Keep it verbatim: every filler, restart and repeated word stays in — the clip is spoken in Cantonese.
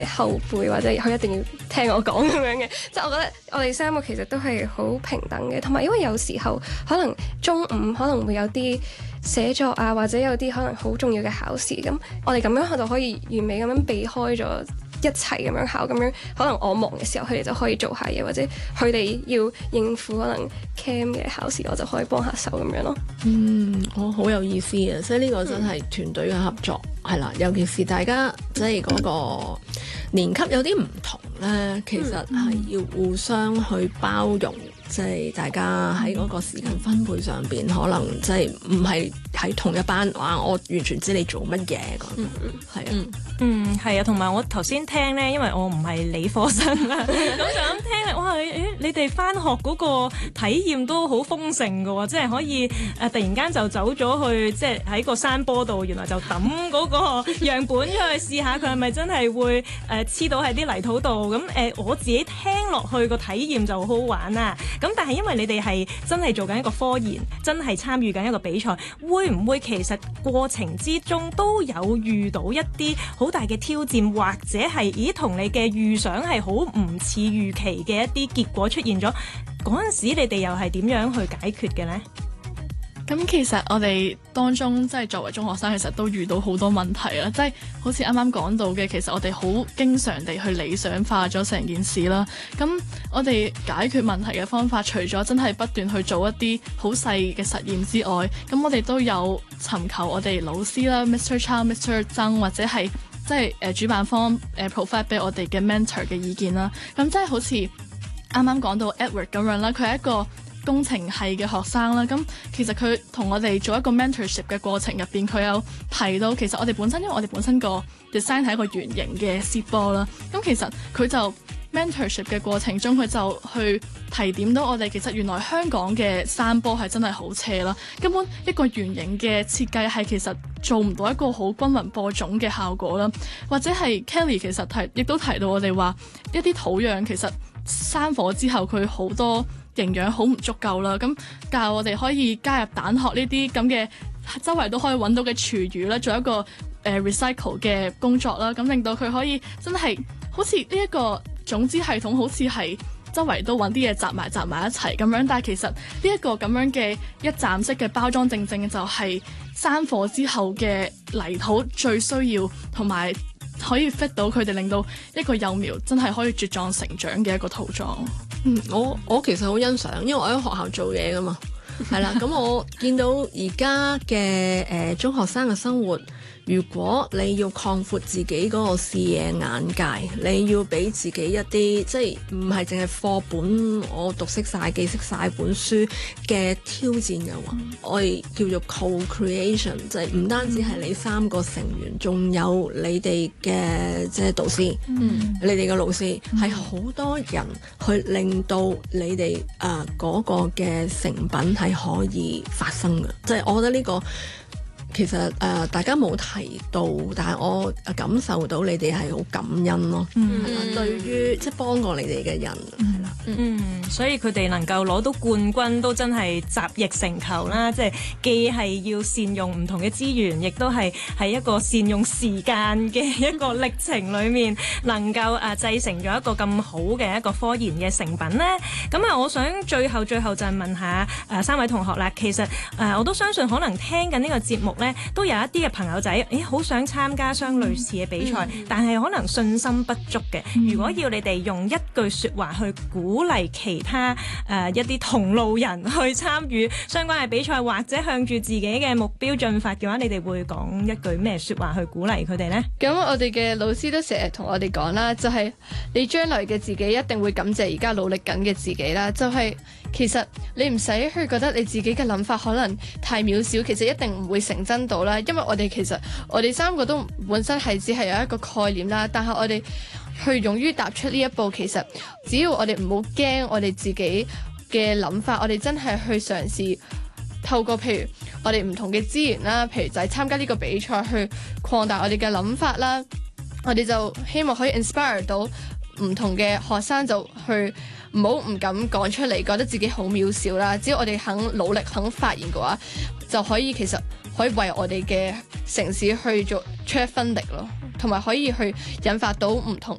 後輩或者佢一定要聽我講咁樣嘅。即係我覺得我哋三個其實都係好平等嘅，同埋因為有時候可能中午可能會有啲寫作啊，或者有啲可能好重要嘅考試，咁我哋咁樣就可以完美咁樣避開咗一齊咁樣考，咁樣可能我忙嘅時候佢哋就可以做下嘢，或者佢哋要應付可能 cam 嘅考試，我就可以幫下手咁樣咯。 嗯，我好有意思啊！所以呢個真係團隊嘅合作係啦、嗯，尤其是大家即係嗰個年級有啲唔同咧，其實係要互相去包容。即係大家喺嗰個時間分配上邊，可能即係唔係喺同一班，哇！我完全知你做乜嘢咁，係、嗯、啊， 嗯，係啊，同埋我頭先聽咧，因為我唔係理科生啦，咁就咁聽咧，哇！誒，你哋返學嗰個體驗都好豐盛㗎喎，即係可以誒、呃、突然間就走咗去，即係喺個山坡度，原來就抌嗰個樣本出去試下，佢係咪真係會誒黐、呃、到喺啲泥土度？咁誒、呃，我自己聽落去個體驗就好好玩啊！咁但係因為你哋係真係做緊一個科研，真係參與緊一個比賽，會唔會其實過程之中都有遇到一啲好大嘅挑戰，或者係咦同你嘅預想係好唔似預期嘅一啲結果出現咗？嗰陣時你哋又係點樣去解決嘅呢？ 咁其實我哋當中即係作為中學生，其實都遇到好多問題啦，即係好似啱啱講到嘅，其實我哋好經常地去理想化咗成件事啦。咁我哋解決問題嘅方法，除咗真係不斷去做一啲好細嘅實驗之外，咁我哋都有尋求我哋老師啦 Mister Chow、Mister 曾或者係即係誒主辦方誒 provide 俾我哋嘅 mentor 嘅意見啦。咁即係好似啱啱講到 Edward 咁樣啦，佢係一個工程系嘅學生啦，咁其實佢同我哋做一個 mentorship 嘅過程入邊，佢有提到其實我哋本身，因為我哋本身個 design 係一個圓形嘅 seed ball 啦，咁其實佢就 mentorship 嘅過程中，佢就去提點到我哋，其實原來香港嘅山坡係真係好斜啦，根本一個圓形嘅設計係其實做唔到一個好均勻播種嘅效果啦，或者係 Kelly 其實提亦都提到我哋話一啲土壤其實山火之後佢好多營養好唔足夠啦，咁教我哋可以加入蛋殼呢啲咁嘅周圍都可以揾到嘅廚餘啦，做一個誒、呃、recycle 嘅工作啦，咁令到佢可以真係好似呢一個種子系統，好似係周圍都揾啲嘢集埋集埋一齊咁樣，但係其實呢一個咁樣嘅一站式嘅包裝，正正就係山火之後嘅泥土最需要同埋可以 fit 到佢哋，令到一個幼苗真係可以茁壯成長嘅一個土壤。 嗯，我我其實好欣賞，因為我喺學校做嘢噶嘛，係啦，咁我見到而家嘅誒中學生嘅生活，如果你要擴闊自己嗰個視野眼界，你要俾自己一啲即係唔係淨係課本我讀識晒記識晒本書嘅挑戰嘅話，嗯、我哋叫做 co-creation， 即係唔單止係你三個成員，仲有你哋嘅即係導師，嗯、你哋嘅老師係好、嗯、多人去令到你哋誒嗰個嘅成品係可以發生嘅，即係我覺得呢個。其實誒、呃，大家冇提到，但係我感受到你哋係好感恩咯。嗯，係啦，對於即係幫過你哋嘅人，係啦， 嗯，所以佢哋能夠攞到冠軍，都真係集腋成裘啦。即係既係要善用唔同嘅資源，亦都係喺一個善用時間嘅一個歷程裏面，能夠誒製成咗一個咁好嘅一個科研嘅成品咧。咁啊，我想最後最後就係問下誒、呃、三位同學啦。其實誒、呃，我都相信可能聽緊呢個節目咧，都有一啲嘅朋友仔，誒好想參加相類似嘅比賽，嗯、但係可能信心不足嘅。嗯、如果要你哋用一句説話去鼓勵其他誒、呃、一啲同路人去參與相關嘅比賽，或者向住自己嘅目標進發嘅話，你哋會講一句咩説話去鼓勵佢哋呢？ 咁我哋嘅老師都成日同我哋講啦，就係、是、你將來嘅自己一定會感謝而家努力緊嘅自己啦。就係、是、其實你唔使去覺得你自己嘅諗法可能太渺小，其實一定唔會成真到啦。因為我哋其實我哋三個都本身係只係有一個概念啦，但係我哋去勇於踏出呢一步，其實只要我哋唔好驚我哋自己嘅諗法，我哋真係去嘗試透過譬如我哋唔同嘅資源啦，譬如就係參加呢個比賽去擴大我哋嘅諗法啦，我哋就希望可以 inspire 到唔同嘅學生，就去唔好唔敢講出嚟，覺得自己好渺小啦。只要我哋肯努力肯發言嘅話，就可以其實可以為我哋嘅城市去做出一分力咯。 同埋可以去引發到唔同